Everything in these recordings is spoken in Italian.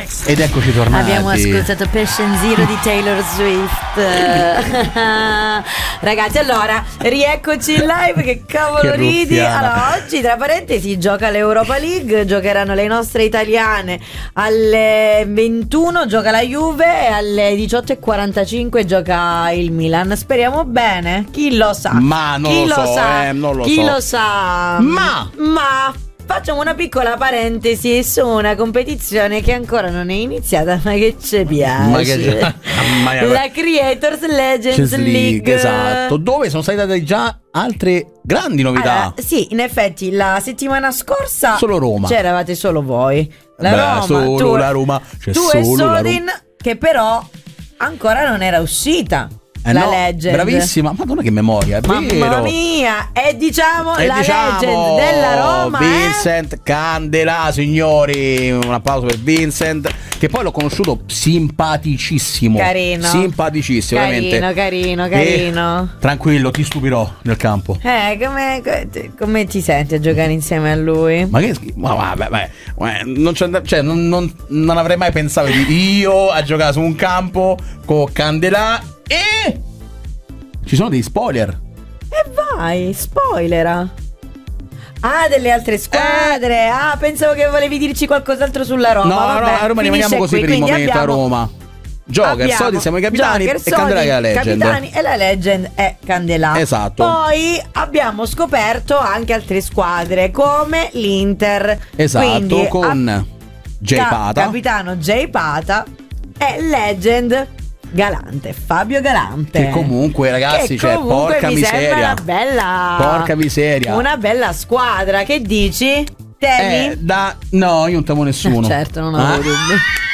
Next. Ed eccoci tornati. Abbiamo ascoltato Passion Zero di Taylor Swift. Ragazzi, allora, rieccoci in live. Che cavolo Che ridi. ruffiana. Allora, oggi tra parentesi gioca l'Europa League. Giocheranno le nostre italiane alle 21. Gioca la Juve e alle 18:45 gioca il Milan. Speriamo bene. Chi lo sa? Ma non Chi lo so, sa? non lo Chi so. lo sa? Ma facciamo una piccola parentesi su una competizione che ancora non è iniziata, ma che ci piace. Ma che La Creators Legends League. Esatto. Dove sono state già altre grandi novità. Allora, sì, in effetti la settimana scorsa Solo Roma. c'eravate solo voi. La Beh, Roma, solo tu, la Roma. C'è tu solo e la Sodin, che però ancora non era uscita. La no, Legend. bravissima, madonna che memoria, è Mamma vero. mia, e diciamo E la diciamo, Legend della Roma Vincent Candela, signori, un applauso per Vincent, che poi l'ho conosciuto simpaticissimo. Carino. Simpaticissimo, veramente. Carino. Tranquillo, ti stupirò nel campo. Come ti senti a giocare insieme a lui? Ma che ma vabbè, non, cioè, non avrei mai pensato di io a giocare su un campo con Candela e ci sono dei spoiler. E vai, spoilera. Ah, delle altre squadre. Pensavo che volevi dirci qualcos'altro sulla Roma. No, Vabbè, a Roma rimaniamo finisce così qui. per il Quindi momento a Roma. Joker, Sodi siamo i capitani Joker, e Candela che è la Sodi, Legend. capitani e la Legend è Candela. Esatto. Poi abbiamo scoperto anche altre squadre come l'Inter. Esatto, Quindi, con Jay Pata. capitano Jay Pata e Legend Galante, Fabio Galante. Che comunque, ragazzi, che cioè, comunque porca mi sembra miseria. una bella, Porca miseria. una bella squadra. Che dici? Temi? No, io non temo nessuno. Certo, non avevo dubbi.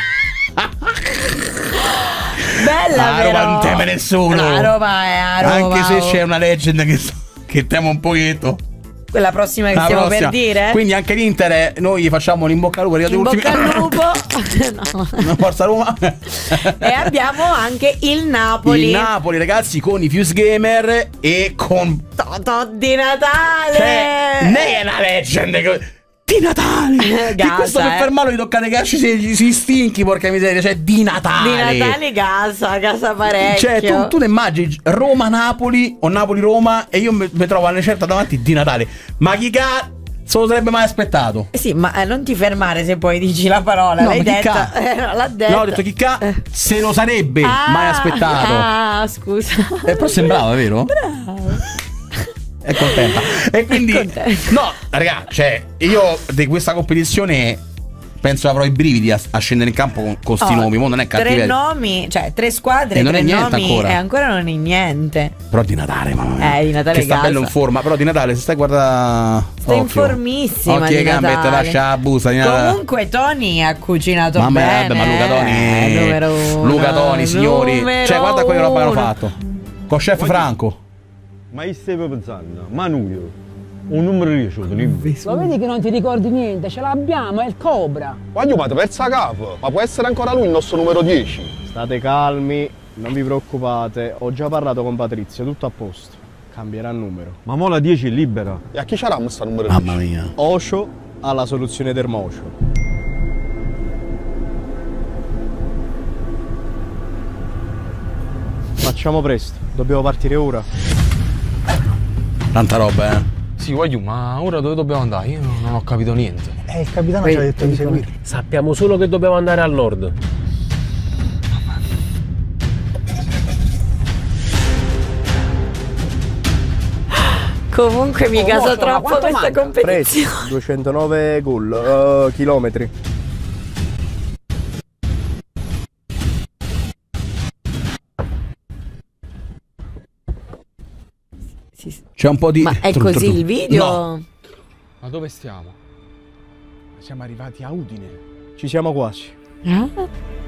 Bella, La Roma però. non teme nessuno. La Roma è a Roma. Anche se c'è una Legend che temo un pochetto. Quella prossima che La stiamo prossima. per dire. Quindi anche l'Inter, noi gli facciamo l'in bocca al lupo. In bocca al lupo. No. Forza Roma. E abbiamo anche il Napoli. Il Napoli, ragazzi, con i Fuse Gamer e con Totò di Natale. lei è una Legend di Natale. Che Gasa, questo per fermarlo gli toccate casci si stinchi, porca miseria. Cioè di Natale. Di Natale casa parecchio. Cioè tu ne immagini Roma-Napoli o Napoli-Roma e io mi trovo alla certa davanti di Natale. Ma chi se lo sarebbe mai aspettato? Sì, ma non ti fermare se poi dici la parola. No, L'hai ma chi detta. L'ha detta. No, ho detto chi se lo sarebbe mai aspettato. Scusa. Però sembrava, vero? Bravo. È contenta. E quindi no, raga, cioè io di questa competizione penso avrò i brividi a scendere in campo con sti nomi. Mo non è cattiveria. 3 nomi, cioè 3 squadre, E non 3 è niente nomi ancora. e ancora non è niente. Però di Natale, mamma mia. Di Natale che sta gasa. bello in forma. Però di Natale se stai guardando. Stai informissima. Occhio di le gambe, te Natale. lascia la busta di Natale. Comunque Tony ha cucinato Mamma mia, bene. ma Luca Toni. Numero uno. Luca Toni, signori. Numero Cioè, guarda quelle roba che hanno uno. fatto. Con chef Franco. Ma io stai pensando, Manulio, un numero 10 lo tenevo. Lo vedi che non ti ricordi niente, ce l'abbiamo, è il Cobra. Ma io mi persa capo, ma può essere ancora lui il nostro numero 10? State calmi, non vi preoccupate, ho già parlato con Patrizia, tutto a posto. Cambierà numero. Ma mo la 10 è libera. E a chi c'era questo numero 10? Mamma mia. Osho ha la soluzione del Mocio. Facciamo presto, dobbiamo partire ora. Tanta roba, Sì, voglio, ma ora dove dobbiamo andare? Io non ho capito niente. Il capitano ci ha detto di seguire. Sappiamo solo che dobbiamo andare al nord. Comunque mi casa troppo questa competizione. 209 gol, chilometri. C'è un po' di. Ma è così il video? No. Ma dove stiamo? Siamo arrivati a Udine. Ci siamo quasi. Ah?